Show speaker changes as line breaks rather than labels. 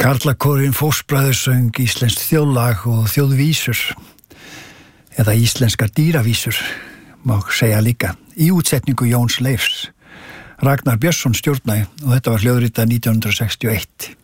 Karlakórinn Fóstbræður söng íslenskt þjóðlag og þjóðvísur eða íslenskar dýravísur má segja líka í útsetningu Jóns Leifs. Ragnar Björnsson stjórnaði og þetta var hljóðritað 1961.